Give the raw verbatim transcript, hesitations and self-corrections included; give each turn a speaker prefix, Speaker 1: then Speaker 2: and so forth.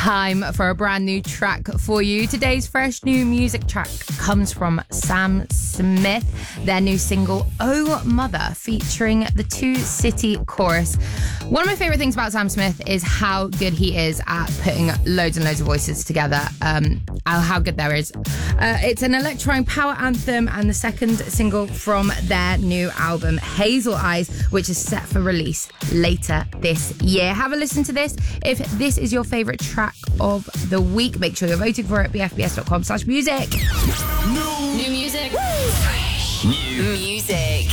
Speaker 1: time for a brand new track for you. Today's fresh new music track comes from Sam Smith, their new single Oh Mother, featuring the Two City Chorus. One of my favourite things about Sam Smith is how good he is at putting loads and loads of voices together. Um, how good there is. Uh, it's an electronic power anthem and the second single from their new album, Hazel Eyes, which is set for release later this year. Have a listen to this. If this is your favourite track of the week, make sure you're voting for it. b f b s dot com slash music.
Speaker 2: New music. Fresh new music.